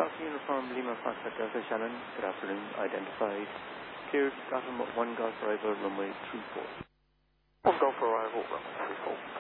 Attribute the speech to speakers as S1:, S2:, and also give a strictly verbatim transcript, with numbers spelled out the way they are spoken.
S1: Alpha Uniform Lima Foxtrot Delta Shannon, good afternoon, identified. Cleared, got him at one Golf Arrival, runway three four.
S2: One Golf Arrival, runway three four.